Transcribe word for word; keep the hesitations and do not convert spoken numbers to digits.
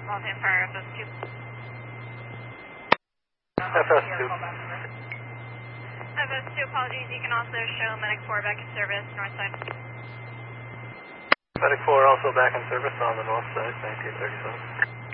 Multi Fire F S two. F S two. F S two, apologies. You can also show Medic four back in service, north side. Medic four also back in service on the north side, nineteen thirty-seven.